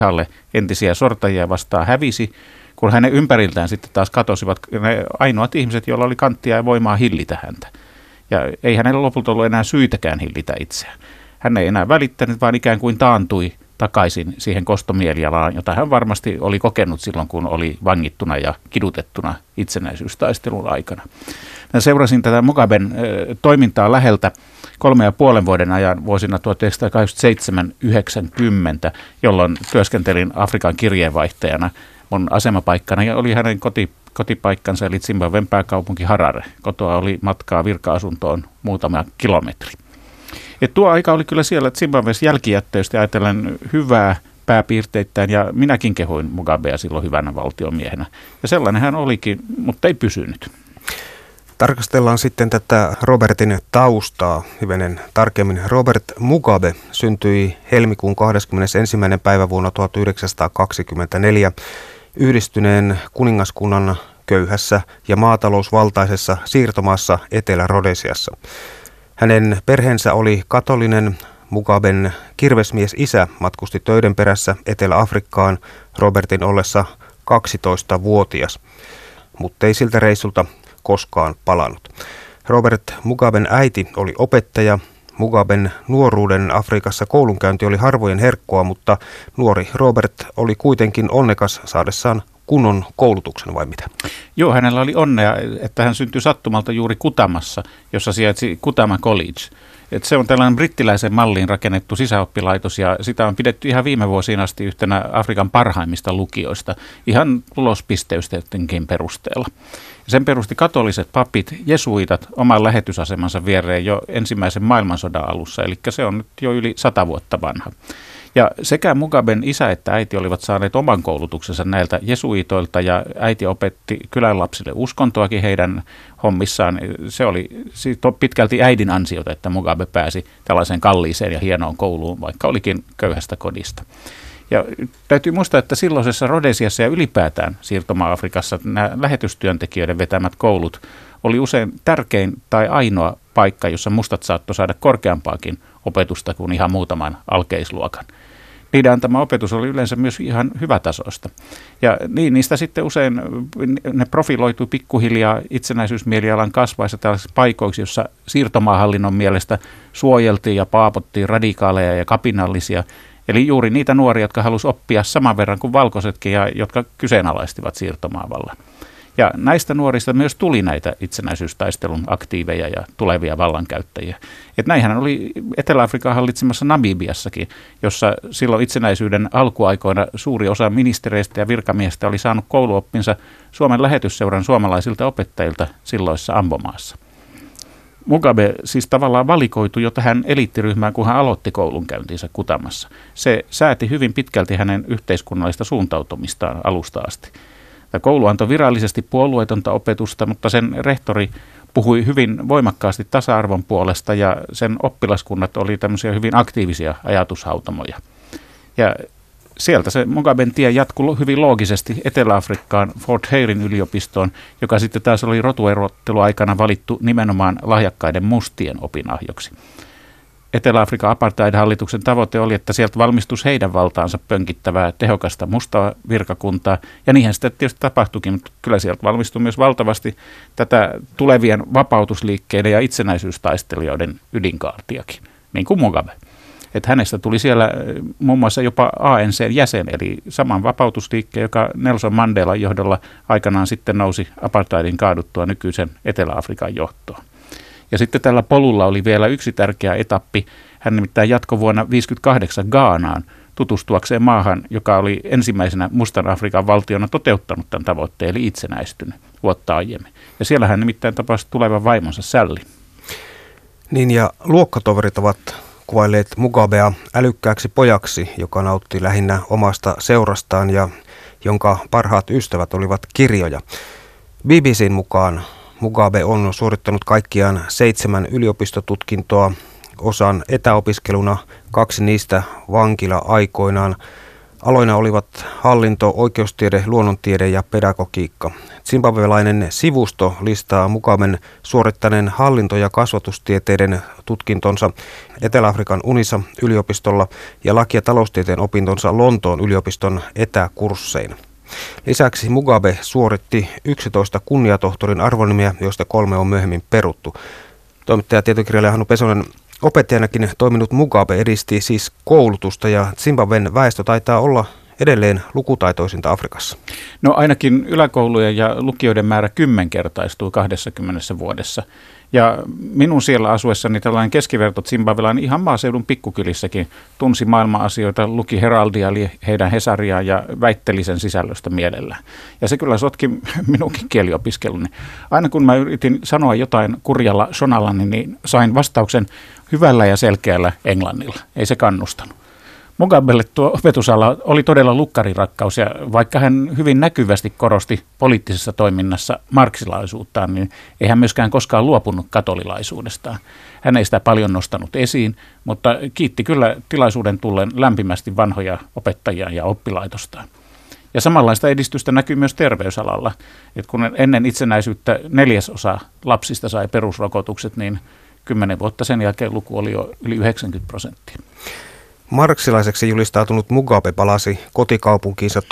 entisiä sortajia vastaan hävisi, kun hänen ympäriltään sitten taas katosivat ne ainoat ihmiset, joilla oli kanttia ja voimaa hillitä häntä. Ja ei hänellä lopulta ollut enää syitäkään hillitä itseään. Hän ei enää välittänyt, vaan ikään kuin taantui takaisin siihen kostomielialaan, jota hän varmasti oli kokenut silloin, kun oli vangittuna ja kidutettuna itsenäisyystaistelun aikana. Mä seurasin tätä Mugaben toimintaa läheltä 3,5 vuoden ajan vuosina 1987-90, jolloin työskentelin Afrikan kirjeenvaihtajana. Mun asemapaikkana oli hänen kotipaikkansa, eli Zimbabwen pääkaupunki Harare. Kotoa oli matkaa virka-asuntoon muutama kilometri. Et tuo aika oli kyllä siellä Zimbabwessa jälkijättöistä ajatellen hyvää pääpiirteittäin, ja minäkin kehuin Mugabea silloin hyvänä valtiomiehenä. Ja sellainen hän olikin, mutta ei pysynyt. Tarkastellaan sitten tätä Robertin taustaa hivenen tarkemmin. Robert Mugabe syntyi helmikuun 21. päivä vuonna 1924 Yhdistyneen kuningaskunnan köyhässä ja maatalousvaltaisessa siirtomaassa Etelä-Rhodesiassa. Hänen perheensä oli katolinen. Mugaben kirvesmies-isä matkusti töiden perässä Etelä-Afrikkaan Robertin ollessa 12-vuotias, mutta ei siltä reissulta koskaan palannut. Robert Mugaben äiti oli opettaja. Mugaben nuoruuden Afrikassa koulunkäynti oli harvojen herkkoa, mutta nuori Robert oli kuitenkin onnekas saadessaan kunnon koulutuksen, vai mitä? Joo, hänellä oli onnea, että hän syntyi sattumalta juuri Kutamassa, jossa sijaitsi Kutama College. Et se on tällainen brittiläisen malliin rakennettu sisäoppilaitos, ja sitä on pidetty ihan viime vuosiin asti yhtenä Afrikan parhaimmista lukioista, ihan tulospisteystenkin perusteella. Sen perusti katoliset papit, jesuitat, oman lähetysasemansa viereen jo ensimmäisen maailmansodan alussa, eli se on nyt jo yli 100 vuotta vanha. Ja sekä Mugaben isä että äiti olivat saaneet oman koulutuksensa näiltä jesuitoilta, ja äiti opetti kylän lapsille uskontoakin heidän hommissaan. Se oli pitkälti äidin ansiota, että Mugabe pääsi tällaiseen kalliiseen ja hienoon kouluun, vaikka olikin köyhästä kodista. Ja täytyy muistaa, että silloisessa Rhodesiassa ja ylipäätään siirtoma-Afrikassa nämä lähetystyöntekijöiden vetämät koulut oli usein tärkein tai ainoa paikka, jossa mustat saattoi saada korkeampaakin opetusta kuin ihan muutaman alkeisluokan. Niiden antama opetus oli yleensä myös ihan hyvätasoista. Ja niistä sitten usein ne profiloitui pikkuhiljaa itsenäisyysmielialan kasvaessa tällaisissa paikoiksi, jossa siirtomaahallinnon mielestä suojeltiin ja paapottiin radikaaleja ja kapinallisia. Eli juuri niitä nuoria, jotka halusivat oppia saman verran kuin valkoisetkin ja jotka kyseenalaistivat siirtomaavallan. Ja näistä nuorista myös tuli näitä itsenäisyystaistelun aktiiveja ja tulevia vallankäyttäjiä. Et näinhän oli Etelä-Afrikan hallitsemassa Namibiassakin, jossa silloin itsenäisyyden alkuaikoina suuri osa ministereistä ja virkamiehistä oli saanut kouluoppinsa Suomen lähetysseuran suomalaisilta opettajilta silloissa Ambomaassa. Mugabe siis tavallaan valikoitui jo tähän eliittiryhmään, kun hän aloitti koulunkäyntinsä Kutamassa. Se sääti hyvin pitkälti hänen yhteiskunnallista suuntautumistaan alusta asti. Koulu antoi virallisesti puolueetonta opetusta, mutta sen rehtori puhui hyvin voimakkaasti tasa-arvon puolesta, ja sen oppilaskunnat oli tämmöisiä hyvin aktiivisia ajatushautomoja. Ja sieltä se Mugaben tie jatkui hyvin loogisesti Etelä-Afrikkaan Fort Hayren yliopistoon, joka sitten taas oli rotuerotteluaikana valittu nimenomaan lahjakkaiden mustien opinahjoksi. Etelä-Afrikan apartheid-hallituksen tavoite oli, että sieltä valmistuisi heidän valtaansa pönkittävää tehokasta mustaa virkakuntaa, ja niinhän sitä tietysti tapahtuikin, mutta kyllä sieltä valmistui myös valtavasti tätä tulevien vapautusliikkeiden ja itsenäisyystaistelijoiden ydinkaartiakin, niin kuin Mugabe. Että hänestä tuli siellä muun muassa jopa ANC:n jäsen, eli saman vapautusliikkeen, joka Nelson Mandelan johdolla aikanaan sitten nousi apartheidin kaaduttua nykyisen Etelä-Afrikan johtoon. Ja sitten tällä polulla oli vielä yksi tärkeä etappi. Hän nimittäin jatkoi vuonna 1958 Ghanaan tutustuakseen maahan, joka oli ensimmäisenä Mustan Afrikan valtiona toteuttanut tämän tavoitteen, eli itsenäistynyt vuotta aiemmin. Ja siellä hän nimittäin tapasi tulevan vaimonsa Sally. Niin, ja luokkatoverit ovat kuvailleet Mugabea älykkääksi pojaksi, joka nautti lähinnä omasta seurastaan ja jonka parhaat ystävät olivat kirjoja. BBCn mukaan Mugabe on suorittanut kaikkiaan 7 yliopistotutkintoa, osan etäopiskeluna, 2 niistä vankila-aikoinaan. Aloina olivat hallinto, oikeustiede, luonnontiede ja pedagogiikka. Zimbabwelainen sivusto listaa Mugaben suorittaneen hallinto- ja kasvatustieteiden tutkintonsa Etelä-Afrikan Unisa-yliopistolla ja laki- ja taloustieteen opintonsa Lontoon yliopiston etäkursseina. Lisäksi Mugabe suoritti 11 kunniatohtorin arvonimeä, joista 3 on myöhemmin peruttu. Toimittaja tietokirjailija Hannu Pesonen, opettajanakin toiminut Mugabe edisti siis koulutusta ja Zimbabwen väestö taitaa olla edelleen lukutaitoisinta Afrikassa. No ainakin yläkoulujen ja lukioiden määrä 10-kertaistui 20 vuodessa. Ja minun siellä asuessani tällainen keskiverto zimbabwelainen ihan maaseudun pikkukylissäkin tunsi maailman asioita, luki Heraldia eli heidän Hesariaan ja väitteli sen sisällöstä mielellään. Ja se kyllä sotki minunkin kieliopiskeluni. Aina kun mä yritin sanoa jotain kurjalla sonallani, niin sain vastauksen hyvällä ja selkeällä englannilla. Ei se kannustanut. Mugabelle tuo opetusala oli todella lukkarirakkaus, ja vaikka hän hyvin näkyvästi korosti poliittisessa toiminnassa marksilaisuuttaan, niin ei hän myöskään koskaan luopunut katolilaisuudestaan. Hän ei sitä paljon nostanut esiin, mutta kiitti kyllä tilaisuuden tullen lämpimästi vanhoja opettajia ja oppilaitostaan. Ja samanlaista edistystä näkyy myös terveysalalla, että kun ennen itsenäisyyttä 1/4 lapsista sai perusrokotukset, niin 10 vuotta sen jälkeen luku oli jo yli 90%. Marksilaiseksi julistautunut Mugabe palasi kotikaupunkiinsa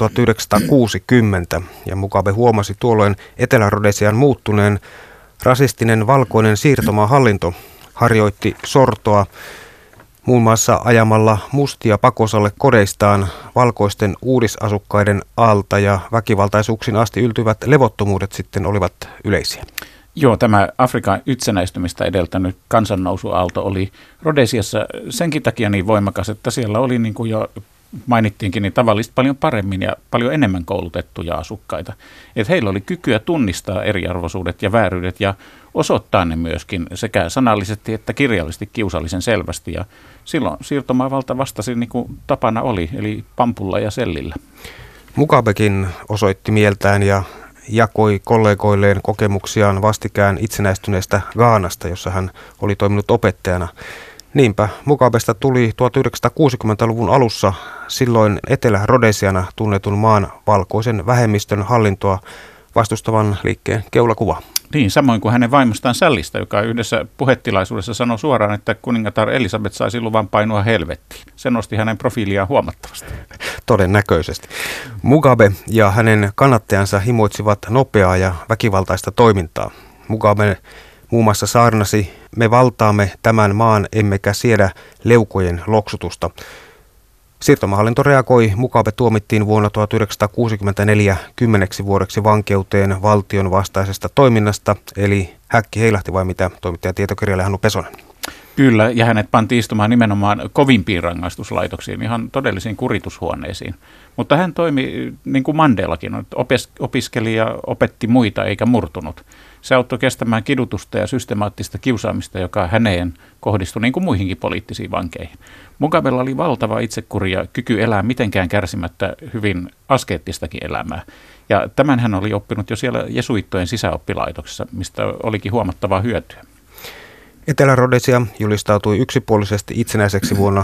1960 ja Mugabe huomasi tuolloin Etelä-Rodesian muuttuneen. Rasistinen valkoinen siirtomaahallinto harjoitti sortoa muun muassa ajamalla mustia pakosalle kodeistaan valkoisten uudisasukkaiden alta ja väkivaltaisuuksiin asti yltyvät levottomuudet sitten olivat yleisiä. Joo, tämä Afrikan itsenäistymistä edeltänyt kansannousuaalto oli Rodesiassa senkin takia niin voimakas, että siellä oli, niin kuin jo mainittiinkin, niin tavallista paljon paremmin ja paljon enemmän koulutettuja asukkaita. Että heillä oli kykyä tunnistaa eriarvoisuudet ja vääryydet ja osoittaa ne myöskin sekä sanallisesti että kirjallisesti kiusallisen selvästi. Ja silloin siirtomaavalta vastasi niin kuin tapana oli, eli pampulla ja sellillä. Mugabekin osoitti mieltään ja jakoi kollegoilleen kokemuksiaan vastikään itsenäistyneestä Ghanasta, jossa hän oli toiminut opettajana. Niinpä Mugabesta tuli 1960-luvun alussa silloin Etelä-Rodesiana tunnetun maan valkoisen vähemmistön hallintoa vastustavan liikkeen keulakuva. Niin, samoin kuin hänen vaimostaan Sallista, joka yhdessä puhetilaisuudessa sanoi suoraan, että kuningatar Elisabeth saisi luvan painua helvettiin. Se nosti hänen profiiliaan huomattavasti. Todennäköisesti. Mugabe ja hänen kannattajansa himoitsivat nopeaa ja väkivaltaista toimintaa. Mugabe muun muassa saarnasi: "Me valtaamme tämän maan, emmekä siedä leukojen loksutusta." Siirtomaahallinto reagoi. Mugabe tuomittiin vuonna 1964 10 vuodeksi vankeuteen valtion vastaisesta toiminnasta, eli häkki heilahti, vai mitä, toimittaja tietokirjailija Hannu Pesonen? Kyllä, ja hänet pantiin istumaan nimenomaan kovimpiin rangaistuslaitoksiin, ihan todellisiin kuritushuoneisiin. Mutta hän toimi niin kuin Mandelakin, opiskeli ja opetti muita eikä murtunut. Se auttoi kestämään kidutusta ja systemaattista kiusaamista, joka häneen kohdistui niin kuin muihinkin poliittisiin vankeihin. Mugabella oli valtava itsekuri ja kyky elää mitenkään kärsimättä hyvin askeettistakin elämää. Ja tämän hän oli oppinut jo siellä jesuittojen sisäoppilaitoksessa, mistä olikin huomattavaa hyötyä. Etelä-Rodesia julistautui yksipuolisesti itsenäiseksi vuonna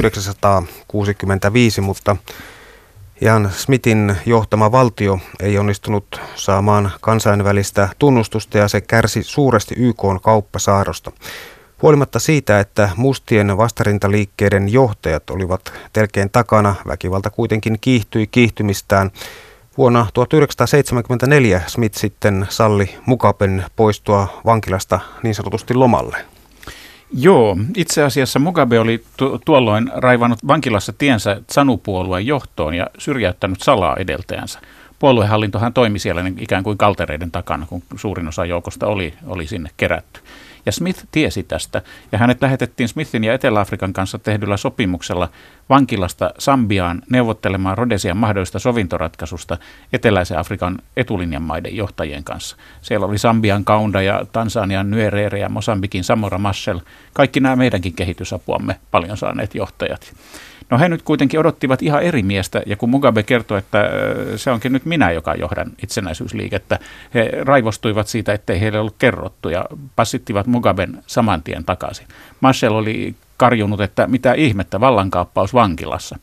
1965, mutta Ian Smithin johtama valtio ei onnistunut saamaan kansainvälistä tunnustusta ja se kärsi suuresti YK:n kauppasaarosta. Huolimatta siitä, että mustien vastarintaliikkeiden johtajat olivat telkeen takana, väkivalta kuitenkin kiihtyi kiihtymistään. Vuonna 1974 Smith sitten salli Mugaben poistua vankilasta niin sanotusti lomalle. Joo, itse asiassa Mugabe oli tuolloin raivannut vankilassa tiensä ZANU-puolueen johtoon ja syrjäyttänyt salaa edeltäjänsä. Puoluehallintohan toimi siellä ikään kuin kaltereiden takana, kun suurin osa joukosta oli sinne kerätty. Ja Smith tiesi tästä, ja hänet lähetettiin Smithin ja Etelä-Afrikan kanssa tehdyllä sopimuksella vankilasta Sambiaan neuvottelemaan Rodesian mahdollista sovintoratkaisusta Eteläisen Afrikan etulinjan maiden johtajien kanssa. Siellä oli Sambian Kaunda ja Tansanian Nyerere ja Mosambikin Samora Machel, kaikki nämä meidänkin kehitysapuamme paljon saaneet johtajat. No he nyt kuitenkin odottivat ihan eri miestä, ja kun Mugabe kertoi, että se onkin nyt minä, joka johdan itsenäisyysliikettä, he raivostuivat siitä, ettei heille ollut kerrottu, ja passittivat Mugaben saman tien takaisin. Machel oli karjunut, että mitä ihmettä, vallankaappaus vankilassa.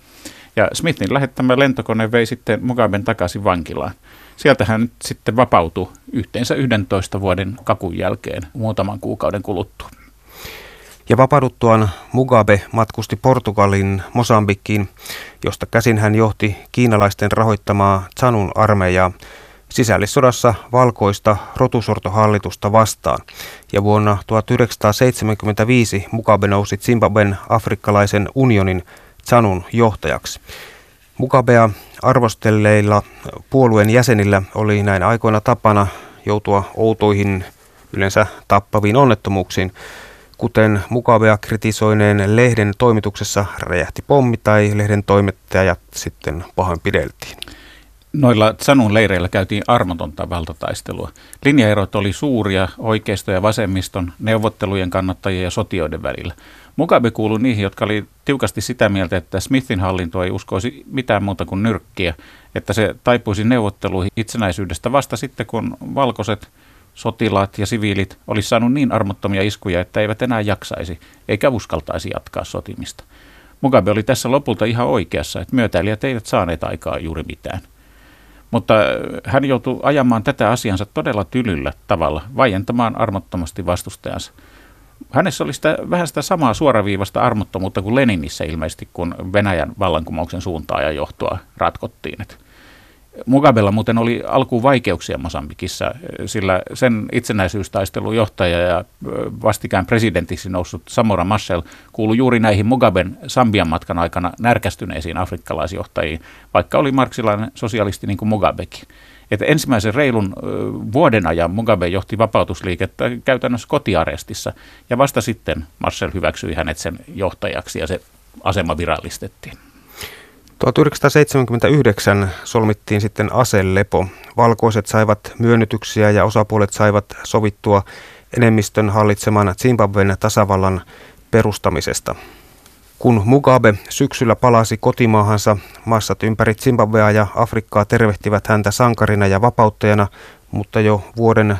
Ja Smithin lähettämä lentokone vei sitten Mugaben takaisin vankilaan. Sieltä hän nyt sitten vapautui yhteensä 11 vuoden kakun jälkeen muutaman kuukauden kuluttua. Ja vapauduttuaan Mugabe matkusti Portugalin Mosambikkiin, josta käsin hän johti kiinalaisten rahoittamaa ZANUn armeijaa sisällissodassa valkoista rotusortohallitusta vastaan. Ja vuonna 1975 Mugabe nousi Zimbabwen afrikkalaisen unionin ZANUn johtajaksi. Mugabea arvostelleilla puolueen jäsenillä oli näin aikoina tapana joutua outoihin, yleensä tappaviin onnettomuuksiin, kuten Mugabea kritisoineen lehden toimituksessa räjähti pommi tai lehden toimittajat sitten pahoinpideltiin. Noilla ZANUn leireillä käytiin armotonta valtataistelua. Linjaerot oli suuria oikeisto- ja vasemmiston, neuvottelujen kannattajien ja sotioiden välillä. Mugabe kuului niihin, jotka oli tiukasti sitä mieltä, että Smithin hallinto ei uskoisi mitään muuta kuin nyrkkiä, että se taipuisi neuvotteluihin itsenäisyydestä vasta sitten, kun valkoiset sotilaat ja siviilit olisi saanut niin armottomia iskuja, että eivät enää jaksaisi eikä uskaltaisi jatkaa sotimista. Mugabe oli tässä lopulta ihan oikeassa, että myötäilijät eivät saaneet aikaa juuri mitään. Mutta hän joutui ajamaan tätä asiansa todella tylyllä tavalla, vaientamaan armottomasti vastustajansa. Hänessä oli vähän sitä samaa suoraviivasta armottomuutta kuin Leninissä ilmeisesti, kun Venäjän vallankumouksen suuntaa ja johtoa ratkottiin. Mugabella muuten oli alkuun vaikeuksia Mosambikissa, sillä sen itsenäisyystaistelun johtaja ja vastikään presidentiksi noussut Samora Machel kuului juuri näihin Mugaben Sambian matkan aikana närkästyneisiin afrikkalaisjohtajiin, vaikka oli marksilainen sosialisti niin kuin Mugabekin. Että ensimmäisen reilun vuoden ajan Mugabe johti vapautusliikettä käytännössä kotiarestissa, ja vasta sitten Machel hyväksyi hänet sen johtajaksi ja se asema virallistettiin. 1979 solmittiin sitten aselepo. Valkoiset saivat myönnytyksiä ja osapuolet saivat sovittua enemmistön hallitseman Zimbabwen tasavallan perustamisesta. Kun Mugabe syksyllä palasi kotimaahansa, massat ympäri Zimbabwea ja Afrikkaa tervehtivät häntä sankarina ja vapauttajana, mutta jo vuoden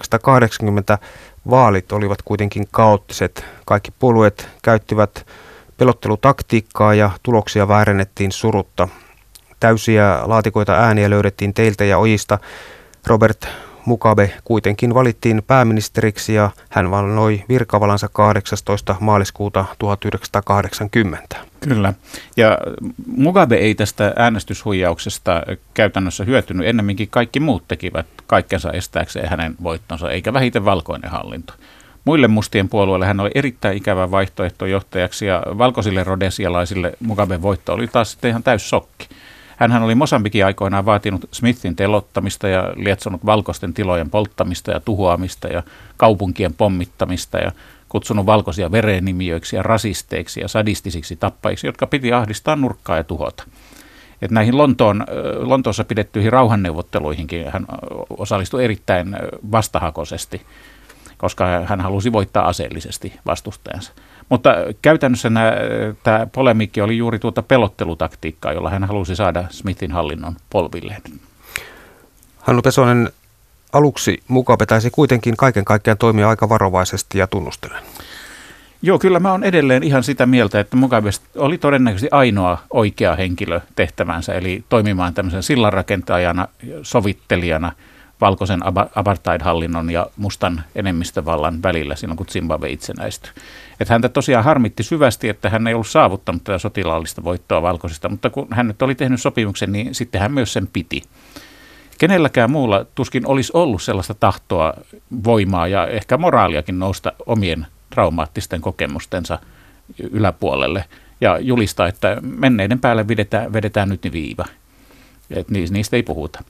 1980 vaalit olivat kuitenkin kaoottiset. Kaikki puolueet käyttivät pelottelutaktiikkaa ja tuloksia väärennettiin surutta. Täysiä laatikoita ääniä löydettiin teiltä ja ojista. Robert Mugabe kuitenkin valittiin pääministeriksi ja hän vannoi virkavalansa 18. maaliskuuta 1980. Kyllä. Ja Mugabe ei tästä äänestyshuijauksesta käytännössä hyötynyt. Ennemminkin kaikki muut tekivät kaikkensa estääkseen hänen voittonsa, eikä vähiten valkoinen hallinto. Muille mustien puolueille hän oli erittäin ikävä vaihtoehto johtajaksi ja valkoisille rodesialaisille Mugaben voitto oli taas sitten ihan täys sokki. Hänhän oli Mosambikin aikoinaan vaatinut Smithin telottamista ja lietsonut valkoisten tilojen polttamista ja tuhoamista ja kaupunkien pommittamista ja kutsunut valkoisia verenimijöiksi ja rasisteiksi ja sadistisiksi tappajiksi, jotka piti ahdistaa nurkkaa ja tuhota. Et näihin Lontoossa pidettyihin rauhanneuvotteluihinkin hän osallistui erittäin vastahakoisesti, koska hän halusi voittaa aseellisesti vastustajansa. Mutta käytännössä tämä polemiikki oli juuri tuota pelottelutaktiikkaa, jolla hän halusi saada Smithin hallinnon polvilleen. Hannu Pesonen, aluksi Mugabe taisi kuitenkin kaiken kaikkiaan toimia aika varovaisesti ja tunnustellen. Joo, kyllä mä oon edelleen ihan sitä mieltä, että Mugabe oli todennäköisesti ainoa oikea henkilö tehtävänsä, eli toimimaan tämmöisen sillanrakentajana, sovittelijana, valkoisen apartheid-hallinnon ja mustan enemmistövallan välillä silloin, kun Zimbabwe itsenäistyi. Että häntä tosiaan harmitti syvästi, että hän ei ollut saavuttanut tätä sotilaallista voittoa valkoisista, mutta kun hän nyt oli tehnyt sopimuksen, niin sitten hän myös sen piti. Kenelläkään muulla tuskin olisi ollut sellaista tahtoa, voimaa ja ehkä moraaliakin nousta omien traumaattisten kokemustensa yläpuolelle ja julistaa, että menneiden päälle vedetään nyt viiva. Että niistä ei puhuta.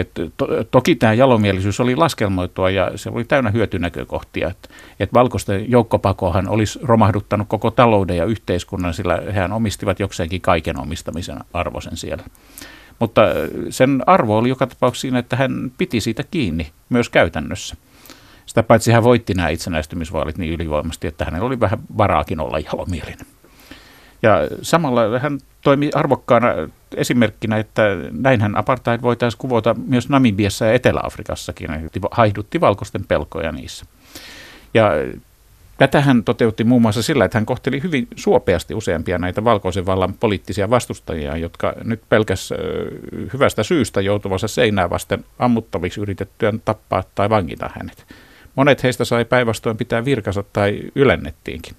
Toki tämä jalomielisyys oli laskelmoitua ja se oli täynnä hyötynäkökohtia. Että valkoisten joukkopakohan olisi romahduttanut koko talouden ja yhteiskunnan, sillä hehän omistivat jokseenkin kaiken omistamisen arvoisen siellä. Mutta sen arvo oli joka tapauksessa siinä, että hän piti siitä kiinni myös käytännössä. Sitä paitsi hän voitti nämä itsenäistymisvaalit niin ylivoimasti, että hänellä oli vähän varaakin olla jalomielinen. Ja samalla hän toimi arvokkaana esimerkkinä, että näinhän apartheid voitaisiin kuvata myös Namibiassa ja Etelä-Afrikassakin. Haihdutti valkoisten pelkoja niissä. Ja Tätä hän toteutti muun muassa sillä, että hän kohteli hyvin suopeasti useampia näitä valkoisen vallan poliittisia vastustajia, jotka nyt pelkäs hyvästä syystä joutuvansa seinää vasten ammuttaviksi yritettyään tappaa tai vangita hänet. Monet heistä sai päinvastoin pitää virkansa tai ylennettiinkin.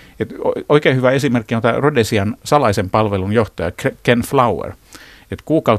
Oikein hyvä esimerkki on tämä Rhodesian salaisen palvelun johtaja Ken Flower. Kuukautta